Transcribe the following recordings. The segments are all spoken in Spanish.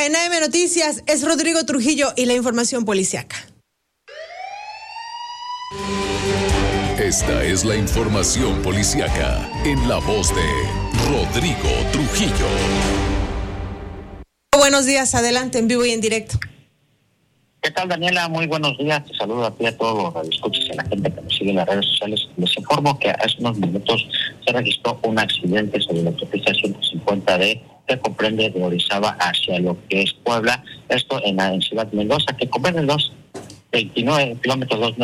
en AM Noticias es Rodrigo Trujillo y la información policiaca. Esta es la información policiaca en la voz de Rodrigo Trujillo. Buenos días, adelante, en vivo y en directo. ¿Qué tal, Daniela? Muy buenos días. Te saludo a ti y a todos los radioescuchas y a la gente que nos sigue en las redes sociales. Les informo que hace unos minutos se registró un accidente sobre la autopista 150D que comprende de Orizaba hacia lo que es Puebla. Esto en Ciudad Mendoza, que comprende los 29 kilómetros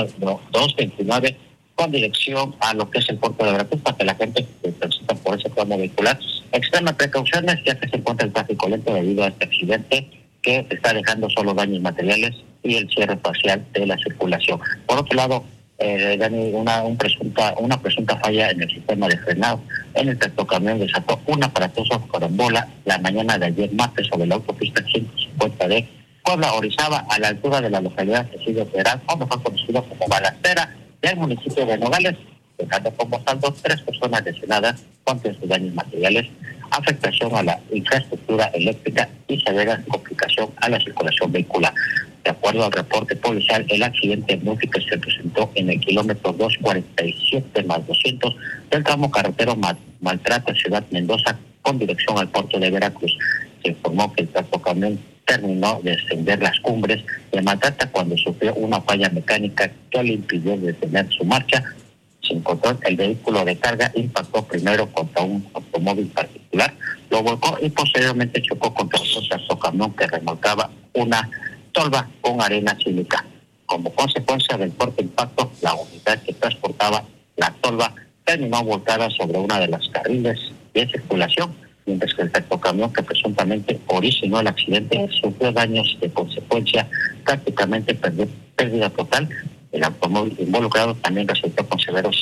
229 con dirección a lo que es el puerto de Veracruz, para que la gente que transita por ese tramo vehicular extreme precauciones, ya que se encuentra el tráfico lento debido a este accidente que está dejando solo daños materiales y el cierre parcial de la circulación. Por otro lado, Dani, una presunta falla en el sistema de frenado en el tractocamión desató una aparatosa carambola la mañana de ayer martes sobre la autopista 150D Puebla-Orizaba, a la altura de la localidad de Ciudad Federal, o mejor conocido como Balacera, del municipio de Nogales, dejando como saldo 3 personas lesionadas con daños materiales, afectación a la infraestructura eléctrica y severa complicación a la circulación vehicular. De acuerdo al reporte policial, el accidente múltiple se presentó en el kilómetro 247 más 200 del tramo carretero Maltrata Ciudad Mendoza con dirección al puerto de Veracruz. Se informó que el tractocamión terminó de descender las cumbres de Maltrata cuando sufrió una falla mecánica que le impidió detener su marcha. Sin control, el vehículo de carga impactó primero contra un automóvil particular, lo volcó y posteriormente chocó contra un tractocamión que remolcaba una tolva con arena sílica. Como consecuencia del fuerte impacto, la unidad que transportaba la tolva terminó volcada sobre una de las carriles de circulación, mientras que el tractocamión que presuntamente originó el accidente sufrió daños de consecuencia, prácticamente pérdida total. El automóvil involucrado también resultó con severas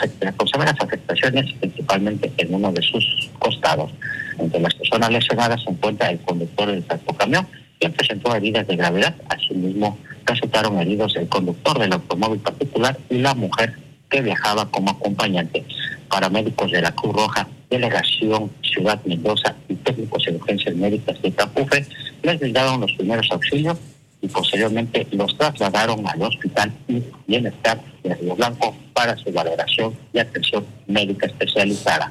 afectaciones, principalmente en uno de sus costados. Entre las personas lesionadas se encuentra el conductor del tractocamión, quien presentó heridas de gravedad. Asimismo, resultaron heridos el conductor del automóvil particular y la mujer que viajaba como acompañante. Paramédicos de la Cruz Roja, Delegación Ciudad Mendoza y técnicos de urgencias médicas de Tapufe les brindaron los primeros auxilios y posteriormente los trasladaron al Hospital Bienestar de Río Blanco para su valoración y atención médica especializada.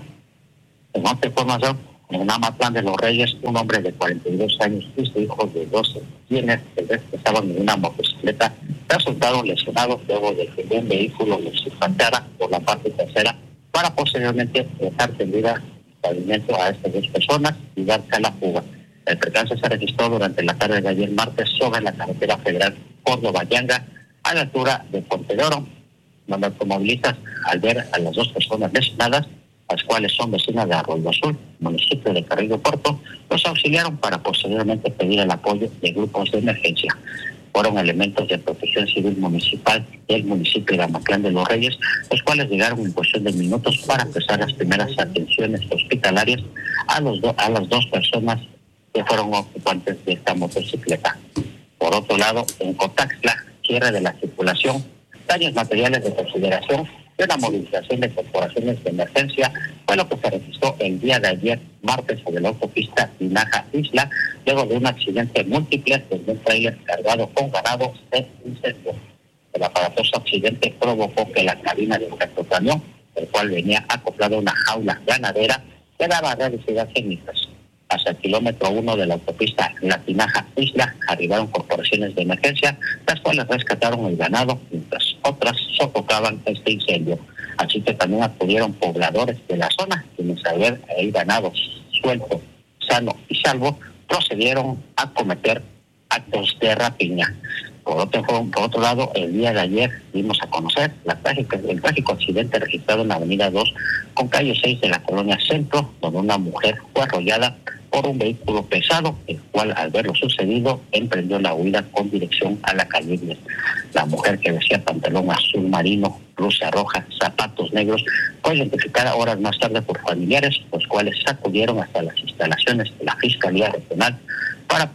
En otra información, en Amatlán de los Reyes, un hombre de 42 años y su hijo de 12, quienes estaban en una motocicleta, resultaron lesionados luego de que un vehículo les impactara por la parte trasera para posteriormente dejar tendida el pavimento a estas 2 personas y darse a la fuga. El percance se registró durante la tarde de ayer martes sobre la carretera federal Córdoba-Yanga, a la altura de Puente de Oro, donde automovilistas, al ver a las 2 personas lesionadas, las cuales son vecinas de Arroyo Azul, municipio de Carrillo Puerto, los auxiliaron para posteriormente pedir el apoyo de grupos de emergencia. Fueron elementos de protección civil municipal del municipio de Amatlán de los Reyes, los cuales llegaron en cuestión de minutos para prestar las primeras atenciones hospitalarias a las 2 personas que fueron ocupantes de esta motocicleta. Por otro lado, en Cotaxtla, cierre de la circulación, daños materiales de consideración y una movilización de corporaciones de emergencia fue lo que se registró el día de ayer, martes, sobre la autopista Tinaja-Isla, luego de un accidente múltiple donde un trailer cargado con ganado se incendió. El aparatoso accidente provocó que la cabina del tractocamión, el cual venía acoplado a una jaula ganadera, quedaba reducida a cenizas. Hacia el kilómetro 1 de la autopista La Tinaja-Isla arribaron corporaciones de emergencia, las cuales rescataron el ganado, mientras otras sofocaban este incendio. Así que también acudieron pobladores de la zona, quienes al ver el ganado suelto, sano y salvo, procedieron a cometer actos de rapiña. Por otro lado, el día de ayer dimos a conocer el trágico accidente registrado en la avenida 2 con calle 6 de la colonia Centro, donde una mujer fue arrollada por un vehículo pesado, el cual al ver lo sucedido emprendió la huida con dirección a la calle 10. La mujer, que vestía pantalón azul marino, blusa roja, zapatos negros, fue identificada horas más tarde por familiares, los cuales acudieron hasta las instalaciones de la Fiscalía Regional para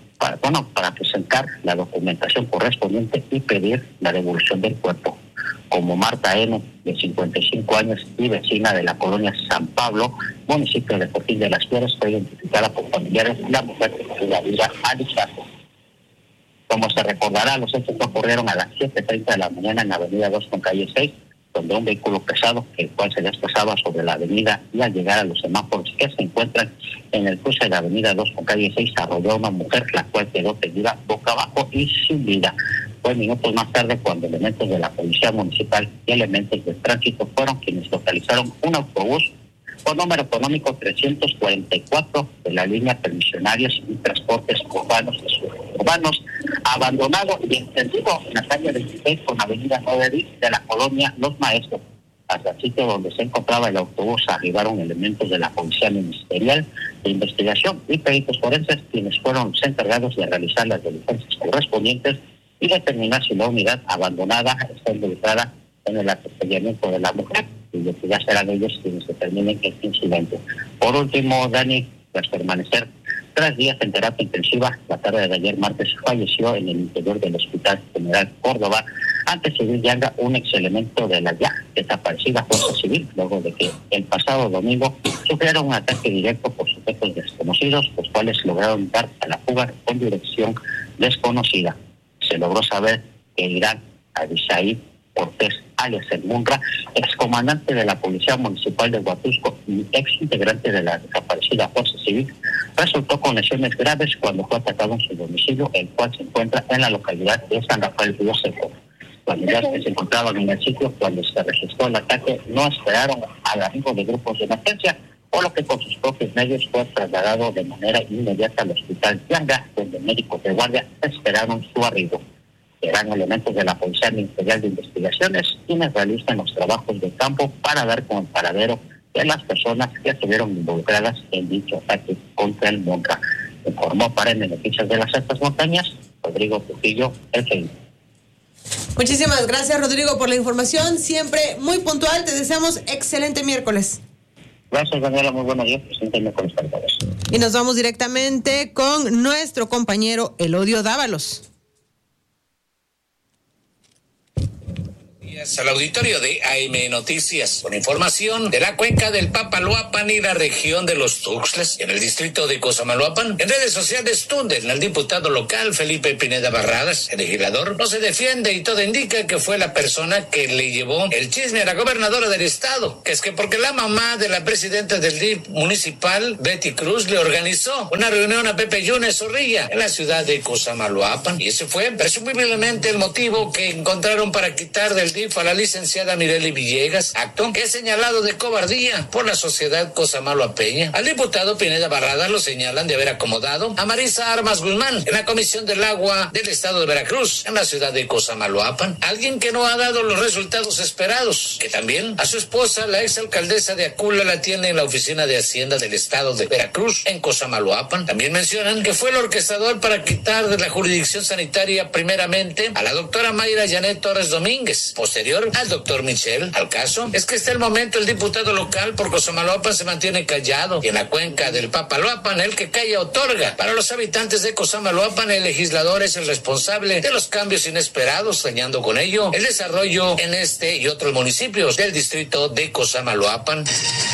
presentar la documentación correspondiente y pedir la devolución del cuerpo. como Marta N., de 55 años y vecina de la colonia San Pablo, municipio de Fortín de las Flores, fue identificada por familiares. La mujer perdió la vida al instante. Como se recordará, los hechos ocurrieron a las 7:30 de la mañana en la avenida 2 con calle 6, donde un vehículo pesado, el cual se desplazaba sobre la avenida, y al llegar a los semáforos que se encuentran en el cruce de la avenida 2 con calle 6, arrolló a una mujer, la cual quedó tendida boca abajo y sin vida. Fue minutos más tarde cuando elementos de la Policía Municipal y elementos de tránsito fueron quienes localizaron un autobús con número económico 344 de la línea Permisionarios y Transportes Urbanos y Suburbanos, abandonado y encendido en la calle 26 con avenida 9 de la colonia Los Maestros. Hasta el sitio donde se encontraba el autobús arribaron elementos de la Policía Ministerial de Investigación y peritos forenses, quienes fueron los encargados de realizar las diligencias correspondientes y determinar si la unidad abandonada está involucrada en el atropellamiento de la mujer, y ya serán ellos quienes determinen este incidente. Por último, Dani, tras permanecer 3 días en terapia intensiva, la tarde de ayer martes falleció en el interior del Hospital General Córdoba, ante civil Yanga, un ex elemento de la ya desaparecida Fuerza Civil, luego de que el pasado domingo sufrieron un ataque directo por sujetos desconocidos, los cuales lograron dar a la fuga con dirección desconocida. Se logró saber que Irán Abisaid Cortés, alias El Munra, excomandante de la Policía Municipal de Huatusco y ex integrante de la desaparecida Fuerza Civil, resultó con lesiones graves cuando fue atacado en su domicilio, el cual se encuentra en la localidad de San Rafael Río Seco. Las unidades que se encontraban en el sitio cuando se registró el ataque no esperaron al arribo de grupos de emergencia, por lo que con sus propios medios fue trasladado de manera inmediata al Hospital Yanga, donde médicos de guardia esperaron su arribo. Serán elementos de la Policía Ministerial de Investigaciones quienes realicen los trabajos de campo para dar con el paradero de las personas que estuvieron involucradas en dicho ataque contra el Monra. Informó para en Noticias de las Altas Montañas, Rodrigo Trujillo, el FEI. Muchísimas gracias, Rodrigo, por la información. Siempre muy puntual. Te deseamos excelente miércoles. Gracias, Daniela. Muy buenos días. Presente miércoles para todos. Y nos vamos directamente con nuestro compañero Elodio Dávalos. Al auditorio de AM Noticias, con información de la cuenca del Papaloapan y la región de los Tuxtlas, en el distrito de Cosamaloapan. En redes sociales tunden al diputado local Felipe Pineda Barradas. El legislador no se defiende y todo indica que fue la persona que le llevó el chisme a la gobernadora del estado, que es que porque la mamá de la presidenta del DIF municipal, Betty Cruz, le organizó una reunión a Pepe Yunes Zorrilla en la ciudad de Cosamaloapan, y ese fue presumiblemente el motivo que encontraron para quitar del DIF a la licenciada Mireli Villegas, acto que es señalado de cobardía por la sociedad cosamaloapeña. Al diputado Pineda Barradas lo señalan de haber acomodado a Marisa Armas Guzmán en la Comisión del Agua del Estado de Veracruz, en la ciudad de Cosamaloapan, alguien que no ha dado los resultados esperados, que también a su esposa, la exalcaldesa de Acula, la tiene en la Oficina de Hacienda del Estado de Veracruz, en Cosamaloapan. También mencionan que fue el orquestador para quitar de la jurisdicción sanitaria primeramente a la doctora Mayra Janet Torres Domínguez, posterior al doctor Michel. Al caso es que hasta el momento el diputado local por Cosamaloapan se mantiene callado, y en la cuenca del Papaloapan el que calla otorga. Para los habitantes de Cosamaloapan, el legislador es el responsable de los cambios inesperados, dañando con ello el desarrollo en este y otros municipios del distrito de Cosamaloapan.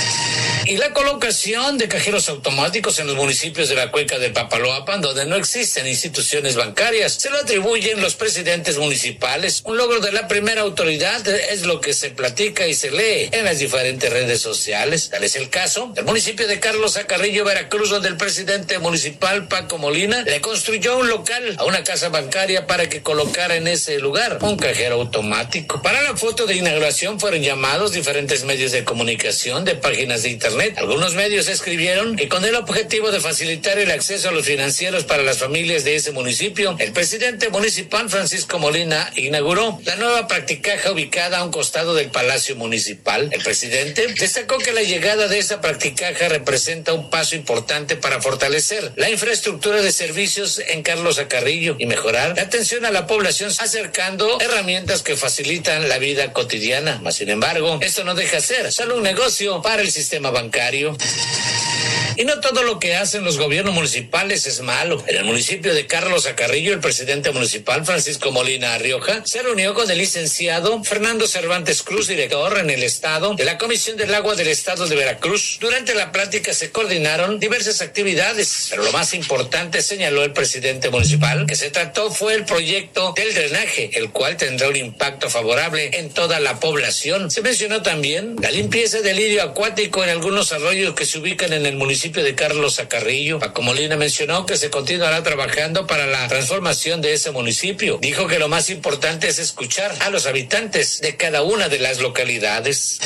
Y la colocación de cajeros automáticos en los municipios de la cuenca del Papaloapan, donde no existen instituciones bancarias, se lo atribuyen los presidentes municipales. Un logro de la primera autoridad es lo que se platica y se lee en las diferentes redes sociales. Tal es el caso del municipio de Carlos Acarrillo, Veracruz, donde el presidente municipal, Paco Molina, le construyó un local a una casa bancaria para que colocara en ese lugar un cajero automático. Para la foto de inauguración fueron llamados diferentes medios de comunicación, de páginas de internet. Algunos medios escribieron que con el objetivo de facilitar el acceso a los financieros para las familias de ese municipio, el presidente municipal Francisco Molina inauguró la nueva practicaja ubicada a un costado del Palacio Municipal. El presidente destacó que la llegada de esa practicaja representa un paso importante para fortalecer la infraestructura de servicios en Carlos Acarrillo y mejorar la atención a la población, acercando herramientas que facilitan la vida cotidiana. Mas, sin embargo, esto no deja de ser solo un negocio para el sistema bancario. Y no todo lo que hacen los gobiernos municipales es malo. En el municipio de Carlos Acarrillo, el presidente municipal Francisco Molina Rioja se reunió con el licenciado Fernando Cervantes Cruz, director en el estado de la Comisión del Agua del Estado de Veracruz. Durante la plática se coordinaron diversas actividades, pero lo más importante, señaló el presidente municipal, que se trató fue el proyecto del drenaje, el cual tendrá un impacto favorable en toda la población. Se mencionó también la limpieza del lirio acuático en algunos arroyos que se ubican en el municipio de Carlos Acarrillo. Paco Molina mencionó que se continuará trabajando para la transformación de ese municipio. Dijo que lo más importante es escuchar a los habitantes de cada una de las localidades.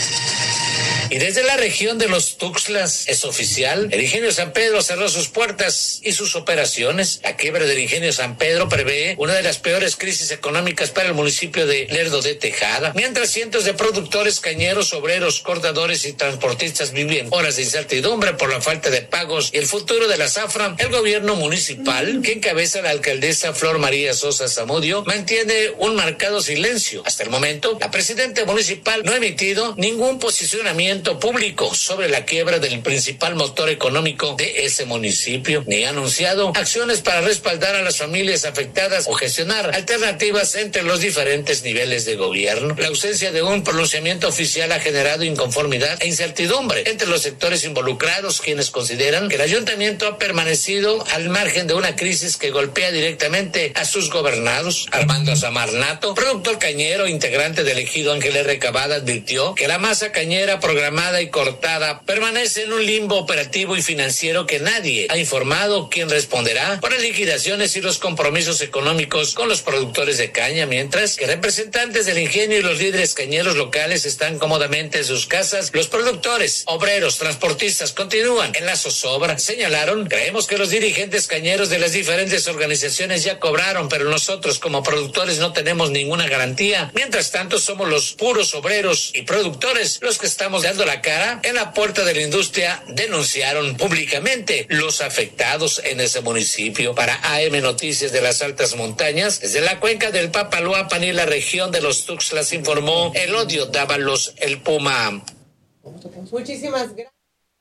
Y desde la región de los Tuxtlas es oficial, el Ingenio San Pedro cerró sus puertas y sus operaciones. La quiebra del Ingenio San Pedro prevé una de las peores crisis económicas para el municipio de Lerdo de Tejada. Mientras cientos de productores, cañeros, obreros, cortadores y transportistas viven horas de incertidumbre por la falta de pagos y el futuro de la zafra, el gobierno municipal, que encabeza la alcaldesa Flor María Sosa Zamudio, mantiene un marcado silencio. Hasta el momento, la presidenta municipal no ha emitido ningún posicionamiento público sobre la quiebra del principal motor económico de ese municipio, ni ha anunciado acciones para respaldar a las familias afectadas o gestionar alternativas entre los diferentes niveles de gobierno. La ausencia de un pronunciamiento oficial ha generado inconformidad e incertidumbre entre los sectores involucrados, quienes consideran que el ayuntamiento ha permanecido al margen de una crisis que golpea directamente a sus gobernados. Armando Zamarnato, productor cañero, integrante del ejido Ángel R. Cavada, advirtió que la masa cañera programada y cortada permanece en un limbo operativo y financiero que nadie ha informado quién responderá por las liquidaciones y los compromisos económicos con los productores de caña, mientras que representantes del ingenio y los líderes cañeros locales están cómodamente en sus casas. Los productores, obreros, transportistas continúan en la zozobra. Señalaron: creemos que los dirigentes cañeros de las diferentes organizaciones ya cobraron, pero nosotros como productores no tenemos ninguna garantía. Mientras tanto, somos los puros obreros y productores los que estamos dando la cara en la puerta de la industria, denunciaron públicamente los afectados en ese municipio. Para AM Noticias de las Altas Montañas, desde la cuenca del Papaloapan y la región de los Tuxtlas, informó Elodio Dávalos, el Puma. Muchísimas gracias.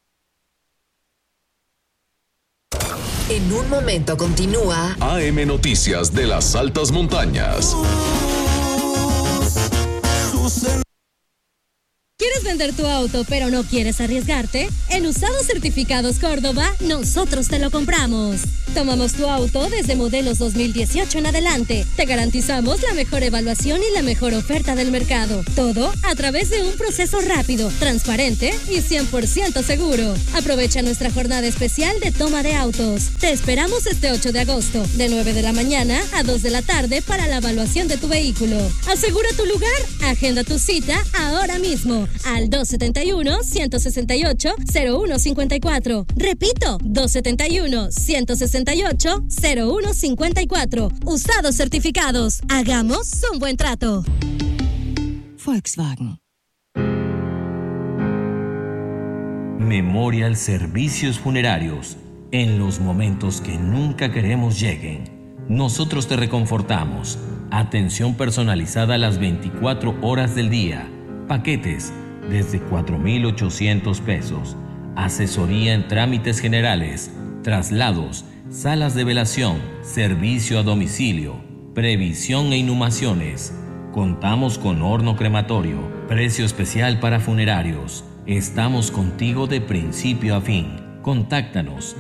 En un momento continúa AM Noticias de las Altas Montañas. ¿Quieres vender tu auto pero no quieres arriesgarte? En Usados Certificados Córdoba, nosotros te lo compramos. Tomamos tu auto desde modelos 2018 en adelante. Te garantizamos la mejor evaluación y la mejor oferta del mercado. Todo a través de un proceso rápido, transparente y 100% seguro. Aprovecha nuestra jornada especial de toma de autos. Te esperamos este 8 de agosto, de 9 de la mañana a 2 de la tarde para la evaluación de tu vehículo. Asegura tu lugar, agenda tu cita ahora mismo al 271-168-0154. Repito, 271-168-0154. Usados Certificados. Hagamos un buen trato. Volkswagen. Memorial Servicios Funerarios. En los momentos que nunca queremos lleguen, nosotros te reconfortamos. Atención personalizada a las 24 horas del día. Paquetes desde 4,800 pesos. Asesoría en trámites generales, traslados, salas de velación, servicio a domicilio, previsión e inhumaciones. Contamos con horno crematorio, precio especial para funerarios. Estamos contigo de principio a fin. Contáctanos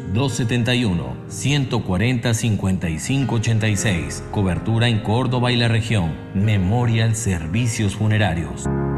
271-140-5586. Cobertura en Córdoba y la región. Memorial Servicios Funerarios.